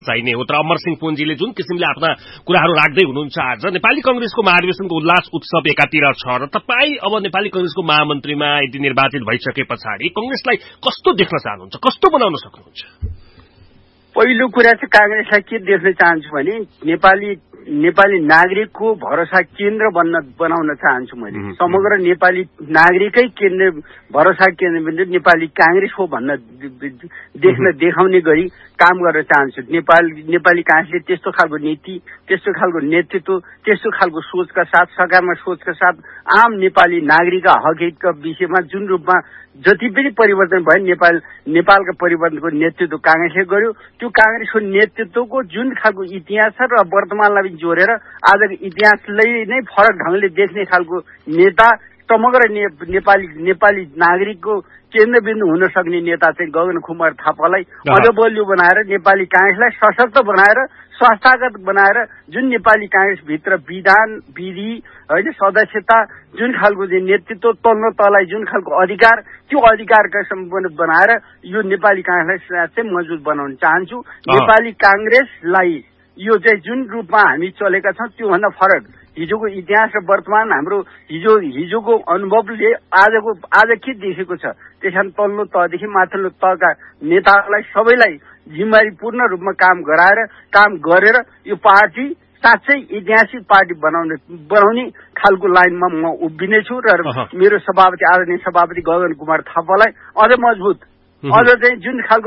चाहिने हो। तर अमरसिंह पुनजीले जुन किसिमले आफ्ना कुराहरू राख्दै हुनुहुन्छ आज नेपाली कांग्रेसको महाधिवेशनको उल्लास उत्सव एकातिर छ र तपाई अब नेपाली कांग्रेसको महामन्त्रीमा यदि निर्वाचित भइसके पछाडि कांग्रेसलाई कस्तो देख्न चाहनुहुन्छ, कस्तो बनाउन सक्नुहुन्छ? पहिलो कुरा चाहिँ कांग्रेसलाई के देख्न चाहन्छु भने नेपाली नागरिकको भरोसा केन्द्र बनाउन चाहन्छु मैले। समग्र नेपाली नागरिकै केन्द्र भरोसा केन्द्र भने नेपाली कांग्रेस हो भन्न देखाउने गरी काम गर्न चाहन्छु। नेपाली कांग्रेसले त्यस्तो खालको नीति, त्यस्तो खालको नेतृत्व, त्यस्तो खालको सोचका साथ, सकारात्मक सोचका साथ आम नेपाली नागरिकका हक हितका विषयमा जुन रूपमा जति पनि परिवर्तन भयो नेपालका परिवर्तनको नेतृत्व कांग्रेसले गर्यो। त्यो कांग्रेसको नेतृत्वको जुन खालको इतिहास छ र वर्तमानलाई पनि जोडेर आजको इतिहासलाई नै फरक ढंगले देख्ने खालको नेता, समग्र नेपाली नागरिकको केन्द्रबिन्दु हुन सक्ने नेता चाहिँ गगन कुमार थापालाई अझ बलियो बनाएर नेपाली कांग्रेसलाई सशक्त बनाएर संस्थागत बनाएर जुन नेपाली कांग्रेस भित्र विधान विधि हैन सदस्यता जुन खालको नेतृत्व तल्लो तलाई जुन खालको अधिकार, त्यो अधिकारका सम्पन्न बनाएर यो नेपाली कांग्रेसलाई चाहिँ मजबुत बनाउन चाहन्छु। नेपाली कांग्रेसलाई यो चाहिँ जुन रूपमा हामी चलेका छौं त्योभन्दा फरक हिजोको इतिहास र वर्तमान हाम्रो हिजोको अनुभवले आज के देखेको छ, त्यसकारण तल्लो तहदेखि माथिल्लो तहका नेताहरूलाई सबैलाई जिम्मेवारी पूर्ण रूपमा काम गरेर यो पार्टी साँच्चै ऐतिहासिक पार्टी बनाउने खालको लाइनमा म उभिनेछु र मेरो सभापति आदरणीय सभापति गगन कुमार थापालाई अझ मजबुत अझ चाहिँ जुन खालको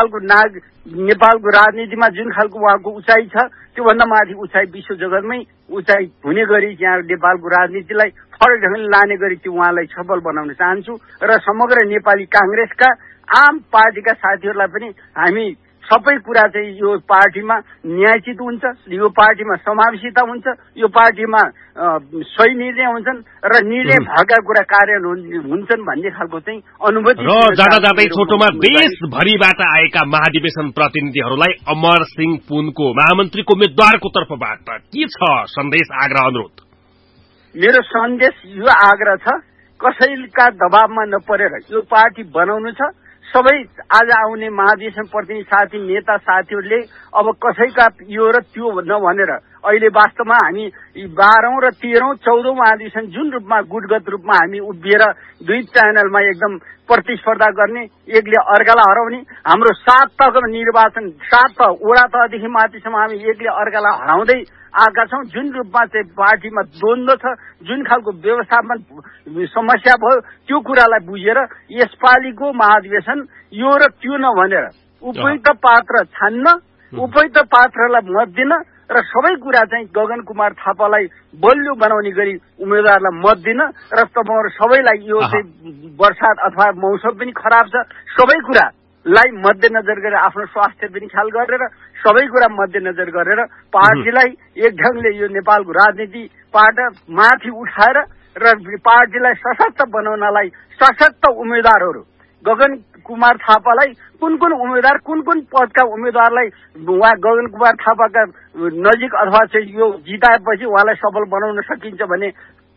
नेपालको राजनीतिमा जुन खालको उहाँको उचाइ छ त्योभन्दा माथि उचाइ विश्व जगतमै उचाइ हुने गरी यहाँ नेपालको राजनीतिलाई फरक ढंगले लाने गरी त्यो उहाँलाई सफल बनाउन चाहन्छु र समग्र नेपाली कांग्रेसका आम पार्टीका साथीहरूलाई पनि हामी सबै कुरा चाहिँ यो पार्टीमा न्यायचित हुन्छ, यो पार्टीमा समावेशिता हुन्छ, यो पार्टीमा सही निर्णय हुन्छन् र निर्णय भएका कुरा कार्यान्वयन हुन्छन् भन्ने खालको चाहिँ अनुभूति र जाँदै छोटोमा देशभरिबाट आएका महाधिवेशन प्रतिनिधिहरूलाई अमर सिंह पुनको महामन्त्रीको उम्मेद्वारको तर्फबाट के छ सन्देश, आग्रह, अनुरोध? मेरो सन्देश यो आग्रह छ, कसैका दबावमा नपरेर यो पार्टी बनाउनु छ। सबै आज आउने महाधिवेशन प्रतिनिधि साथी नेता साथीहरूले अब कसैका यो र त्यो नभनेर अहिले वास्तवमा हामी 12औं र 13औं 14औं महाधिवेशन जुन रूपमा गुटगत रूपमा हामी उभिएर दुई च्यानलमा एकदम प्रतिस्पर्धा गर्ने, एकले अर्कालाई हराउने, हाम्रो 7 तहको निर्वाचन 7 तह वडा तहदेखि माथिसम्म हामी एकले अर्कालाई हराउँदै आएका छौं। जुन रूपमा चाहिँ पार्टीमा द्वन्द्व छ, जुन खालको व्यवस्थापन समस्या भयो त्यो कुरालाई बुझेर यसपालिको महाधिवेशन यो र त्यो नभनेर उपयुक्त पात्र छान्न, उपयुक्त पात्रलाई मत दिन र सबै कुरा चाहिँ गगन कुमार थापालाई बलियो बनाउने गरी उम्मेदवारलाई मत दिन र तपाईहरु सबैलाई यो चाहिँ वर्षात अथवा मौसम पनि खराब छ, सबै कुरालाई मध्यनजर गरेर आफ्नो स्वास्थ्य पनि ख्याल गरेर सबै कुरा मध्यनजर गरेर पार्टीलाई एक ढंगले यो नेपालको राजनीतिबाट माथि उठाएर र पार्टीलाई सशक्त बनाउनलाई सशक्त उम्मेदवारहरू गगन कुमार थापालाई कुन उम्मेदवार कुन पदका उम्मेदवारलाई उहाँ गगन कुमार थापाका नजिक अथवा चाहिँ यो जिताएपछि उहाँलाई सफल बनाउन सकिन्छ भने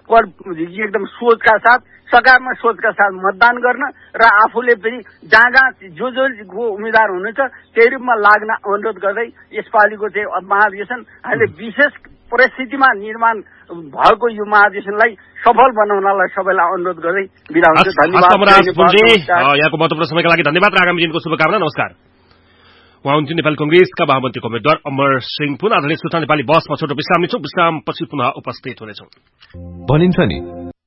एकदम सोचका साथ सकारात्मक सोचका साथ मतदान गर्न र आफूले पनि जहाँ जो उम्मेदवार हुनुहुन्छ त्यही रूपमा लाग्न अनुरोध गर्दै यसपालिको चाहिँ महाधिवेशन हामीले विशेष परिस्थितिमा निर्माण भएको यो महाधिवेशनलाई सफल बनाउनलाई सबैलाई अनुरोध गर्दै बिदा हुन्छु। धन्यवाद। यहाँको महत्वपूर्ण समयका लागि धन्यवाद र आगामी दिनको शुभकामना। नमस्कार। उहाँ हुन्थ्यो नेपाली कंग्रेसका महामन्त्रीको उम्मेद्वार अमर सिंह पुन। आजले सूचना नेपाली बसमा छोटो विश्राम लिन्छौं, विश्रामपछि पुनः उपस्थित हुनेछौं। भनिन्छ नि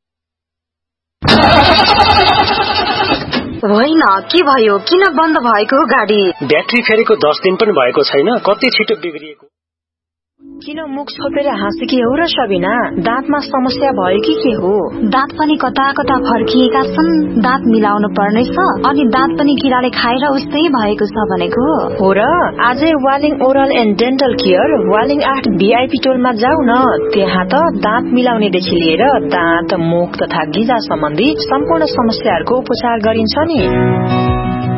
होइन, के भयो? किन बन्द भएको गाडी? ब्याट्री फेरेको 10 दिन पनि भएको छैन, कति छिटो बिग्रिएको। किन मुख छोपेर हाँसेकी हो र सबिना? दाँतमा समस्या भयो कि के हो? दाँत पनि कता कता फर्किएका छन्, दाँत मिलाउनु पर्नेछ, अनि दाँत पनि किराले खाएर उस्तै भएको छ भनेको हो र। आजै Waling oral and dental care Waling 8 VIP टोलमा जाऊ न। त्यहाँ त दाँत मिलाउनेदेखि लिएर दाँत, मुख तथा गिजा सम्बन्धी सम्पूर्ण समस्याहरूको उपचार गरिन्छ नि।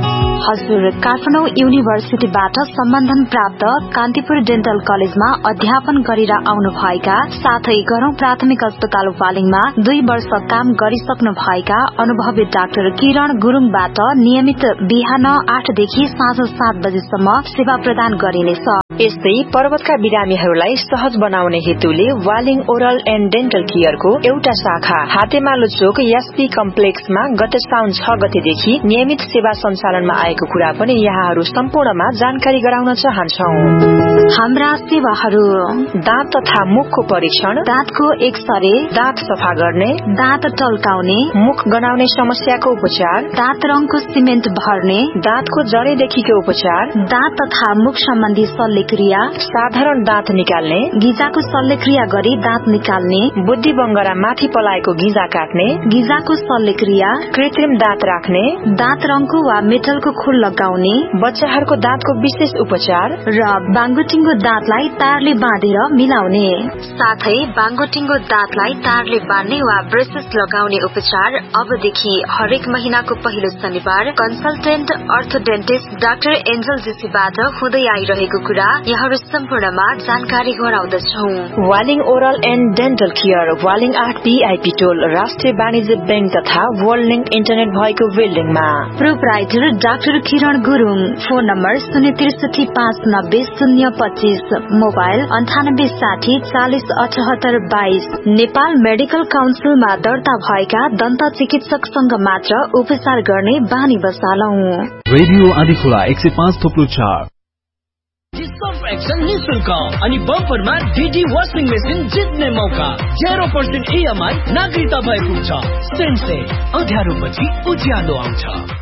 हजुर, काठमाडौँ युनिभर्सिटीबाट सम्बन्धन प्राप्त कान्तिपुर डेन्टल कलेजमा अध्यापन गरेर आउनु भएका साथै गरौं प्राथमिक अस्पताल वालिङमा 2 वर्ष काम गरिसक्नु भएका अनुभवी डाक्टर किरण गुरुङबाट नियमित बिहान 8 देखि साँझ 7 बजेसम्म सेवा प्रदान गरिनेछ। यस्तै पर्वतका बिरामीहरूलाई सहज बनाउने हेतुले वालिङ ओरल एन्ड डेन्टल केयरको एउटा शाखा हातेमालो चोक एसपी कम्प्लेक्समा गत साउन 6 गतेदेखि नियमित सेवा सञ्चालनमा आएको कुरा पनि यहाँहरू सम्पूर्णमा जानकारी गराउन चाहन्छौं। हाम्रा सेवाहरू: दाँत तथा मुखको परीक्षण, दाँतको एक्सरे, दाँत सफा गर्ने, दाँत टल्काउने, मुख गनाउने समस्याको उपचार, दाँत रङको सिमेन्ट भर्ने, दाँतको जडेदेखिको उपचार, दाँत तथा मुख सम्बन्धी शल्यक्रिया, साधारण दाँत निकाल्ने, गिजाको शल्यक्रिया गरी दाँत निकाल्ने, बुद्धि बंगरा माथि पलाएको गिजा काट्ने, गिजाको शल्यक्रिया, कृत्रिम दाँत राख्ने, दाँत रङको वा मेटलको खोल लगाउने, बच्चाहरूको दाँतको विशेष उपचार र बाङ्गोटिङ्गो दाँतलाई तारले बाँधेर मिलाउने, साथै बाङ्गोटिङ्गो दाँतलाई तारले बाँध्ने वा ब्रेसेस लगाउने उपचार अबदेखि हरेक महिनाको पहिलो शनिबार कन्सल्टेन्ट अर्थोडेन्टिस्ट डाक्टर एन्जल जेसीबाट हुँदै आइरहेको कुरा यहाँहरू सम्पूर्णमा जानकारी गराउँदछौ। Waling oral and dental care, Waling 8 VIP टोल, राष्ट्रिय वाणिज्य बैंक तथा वर्ल्ड लिंक इन्टरनेट भएको बिल्डिङमा। प्रोप्राइटर डाक्टर किरण Gurung. Phone number 063 590 025, mobile 98 60 40 78 22। Nepal medical काउन्सिलमा दर्ता भएका दन्त चिकित्सकसँग मात्र उपचार गर्ने बानी बसालौं। रेडियो आदिखोला 105.4। एक्सन निशुल्क अनि बम्परमा डीडी वाशिङ मेसिन जित्ने मौका, 0% EMI, नागरिकता भएको छ। सेन्से अँध्यारोपछि उज्यालो आउँछ।